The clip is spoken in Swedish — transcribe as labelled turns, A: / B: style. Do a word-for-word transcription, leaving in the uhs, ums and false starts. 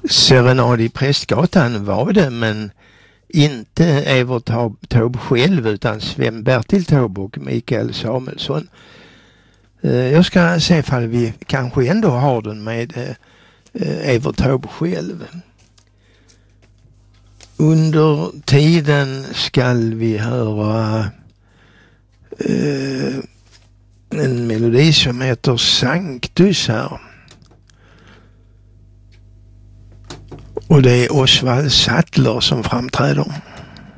A: Serenad i Prästgatan var det, men inte Evert Taube själv utan Sven-Bertil Taube och Mikael Samuelsson. Jag ska se ifall vi kanske ändå har den med Evert Taube själv. Under tiden skall vi höra eh, en melodi som heter Sanctus här. Och det är Osvald Sattler som framträder.